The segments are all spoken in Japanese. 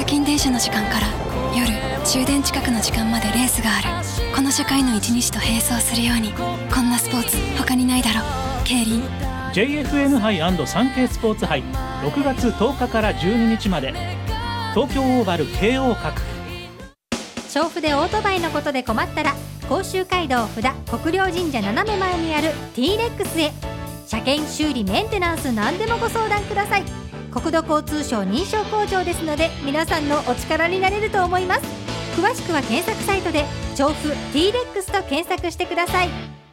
勤電車の時間から夜終電近くの時間までレースがある。この社会の一日と並走するように、こんなスポーツ他にないだろ。競輪 JFN 杯&サンケイスポーツ杯6月10日から12日まで、東京オーバル京王閣。 調布でオートバイのことで困ったら、甲州街道札国領神社斜め前にある T-Rex へ。車検修理メンテナンス何でもご相談ください。国土交通省認証工場ですので、皆さんのお力になれると思います。詳しくは検索サイトで調布 T-Rex と検索してください。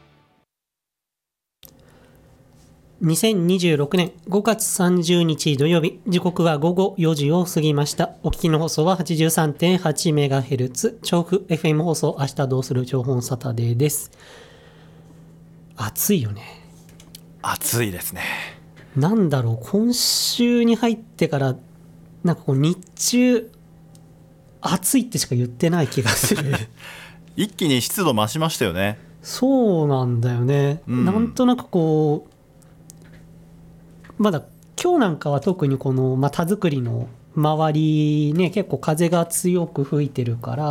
2026年5月30日土曜日、時刻は午後4時を過ぎました。お聞きの放送は 83.8MHz 調布 FM 放送、明日どうする情報サタデーです。暑いよね。 暑いですね。 なんだろう、今週に入ってからなんかこう日中暑いってしか言ってない気がする一気に湿度増しましたよね。 そうなんだよね、なんとなくこうまだ今日なんかは特にこの、田作りの周りね、結構風が強く吹いてるから、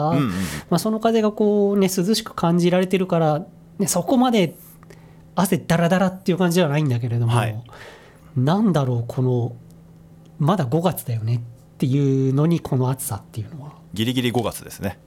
その風がこうね涼しく感じられてるから、ね、そこまで汗ダラダラっていう感じではないんだけれども、なんだろう、このまだ5月だよねっていうのにこの暑さっていうのはギリギリ5月ですね、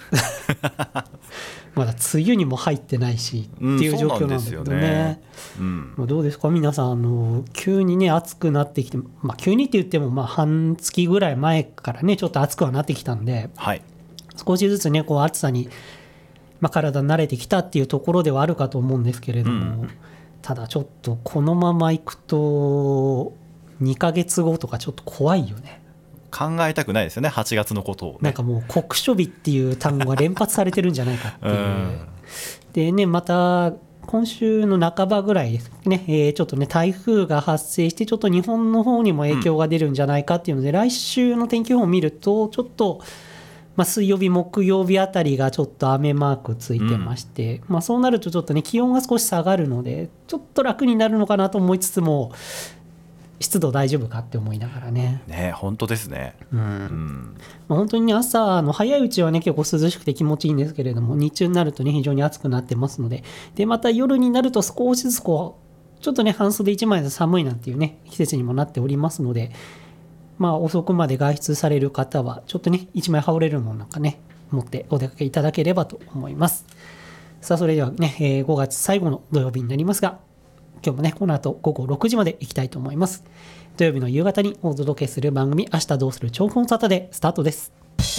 まだ梅雨にも入ってないしっていう状況なんだけどね、どうですか皆さん、急にね暑くなってきて、急にって言っても半月ぐらい前からねちょっと暑くはなってきたんで、少しずつねこう暑さに、体慣れてきたっていうところではあるかと思うんですけれども、ただちょっとこのままいくと2ヶ月後とかちょっと怖いよね。 考えたくないですよね、8月のことを、ね、 なんかもう酷暑日っていう単語が連発されてるんじゃないかっていうでね、また今週の半ばぐらいですね、ちょっとね台風が発生してちょっと日本の方にも影響が出るんじゃないかっていうので、来週の天気予報を見るとちょっと、水曜日木曜日あたりがちょっと雨マークついてまして、そうなるとちょっとね気温が少し下がるのでちょっと楽になるのかなと思いつつも、湿度大丈夫かって思いながらね。 本当ですね。 本当にね朝の早いうちはね結構涼しくて気持ちいいんですけれども、日中になるとね非常に暑くなってますので、また夜になると少しずつこうちょっとね半袖1枚で寒いなんていうね季節にもなっておりますので、遅くまで外出される方はちょっとね1枚羽織れるものなんかね持ってお出かけいただければと思います。さあそれではね、5月最後の土曜日になりますが、今日もねこの後午後6時まで行きたいと思います。土曜日の夕方にお届けする番組、明日どうする調布サタデースタートです。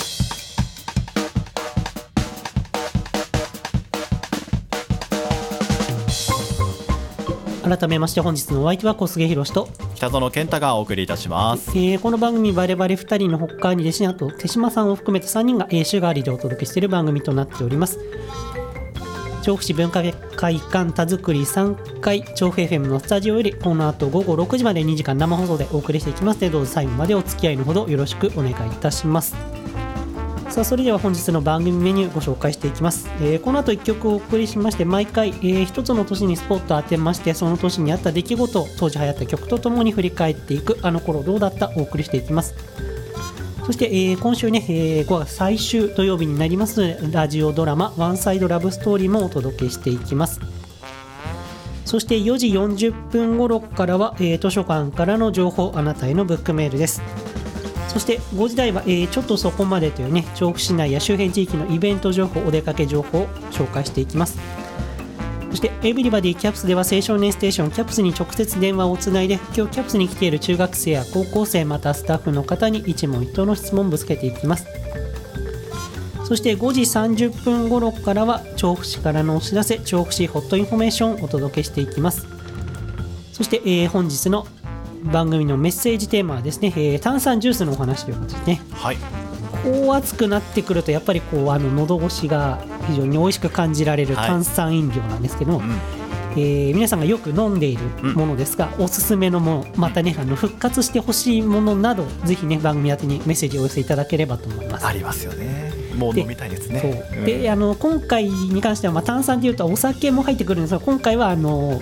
改めまして本日のお相手は小菅宏と北園健太がお送りいたします。 この番組バレバレ2人の他にですね、あと手島さんを含めて3人が週替わりでお届けしている番組となっております。調布市文化会館田作り3階調布 FM のスタジオよりこの後午後6時まで2時間生放送でお送りしていきますので、どうぞ最後までお付き合いのほどよろしくお願いいたします。さあそれでは本日の番組メニューご紹介していきます。この後1曲お送りしまして、毎回、一つの年にスポットを当てまして、その年にあった出来事、当時流行った曲とともに振り返っていくあの頃どうだったお送りしていきます。そして、今週ね、5月最終土曜日になりますラジオドラマワンサイドラブストーリーもお届けしていきます。そして4時40分頃からは、図書館からの情報、あなたへのブックメールです。そして5時台は、ちょっとそこまでというね調布市内や周辺地域のイベント情報、お出かけ情報を紹介していきます。そしてエブリバディキャプスでは青少年ステーションキャプスに直接電話をつないで、今日キャプスに来ている中学生や高校生、またスタッフの方に一問一答の質問をぶつけていきます。そして5時30分頃からは調布市からのお知らせ、調布市ホットインフォメーションをお届けしていきます。そして、本日の番組のメッセージテーマはですね、炭酸ジュースのお話ということですね。こう暑くなってくるとやっぱりこう喉越しが非常に美味しく感じられる炭酸飲料なんですけども、皆さんがよく飲んでいるものですが、おすすめのもの、またね復活してほしいものなど、ぜひね番組宛てにメッセージをお寄せいただければと思います。 ありますよね、もう飲みたいですね。 で今回に関しては、炭酸というとお酒も入ってくるんですが、今回は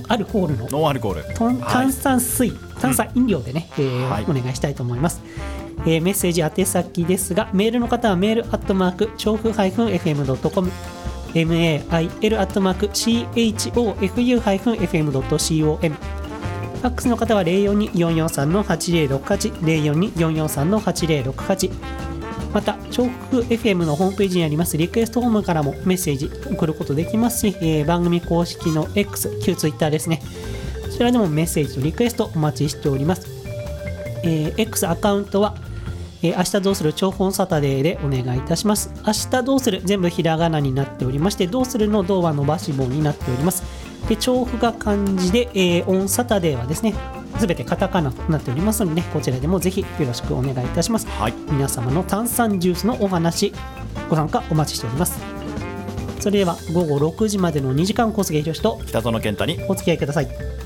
アルコールのノンアルコール、 炭酸水、炭酸飲料でね、 はいお願いしたいと思います。メッセージ宛先ですが、メールの方はメール調布 -fm.com、mail@chofu-fm.com、ファックスの方は 042-443-8068 042-443-8068、また調布 FM のホームページにありますリクエストフォームからもメッセージ送ることできますし、番組公式の X、旧 Twitter ですね、そちらでもメッセージとリクエストお待ちしております。X アカウントは明日どうする調布オンサタデーでお願いいたします。明日どうする全部ひらがなになっておりまして、どうするのどうは伸ばし棒になっております。で調布が漢字で、オンサタデーはですねすべてカタカナとなっておりますので、ね、こちらでもぜひよろしくお願いいたします。 はい、 皆様の炭酸ジュースのお話ご参加お待ちしております。それでは午後6時までの2時間、小菅宏と北園健太にお付き合いください。